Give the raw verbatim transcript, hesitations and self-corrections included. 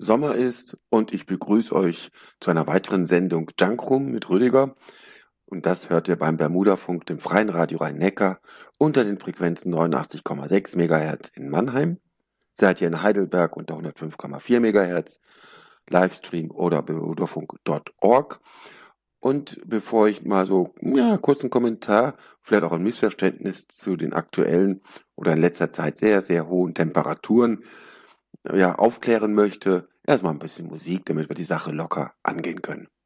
Sommer ist und ich begrüße euch zu einer weiteren Sendung Junkroom mit Rüdiger. Und das hört ihr beim Bermudafunk, dem Freien Radio Rhein-Neckar, unter den Frequenzen neunundachtzig Komma sechs Megahertz in Mannheim. Seid ihr in Heidelberg unter hundertfünf Komma vier Megahertz, Livestream oder bermudafunk Punkt org. Und bevor ich mal so, ja, kurzen Kommentar, vielleicht auch ein Missverständnis zu den aktuellen oder in letzter Zeit sehr, sehr hohen Temperaturen, ja, aufklären möchte, erstmal ein bisschen Musik, damit wir die Sache locker angehen können.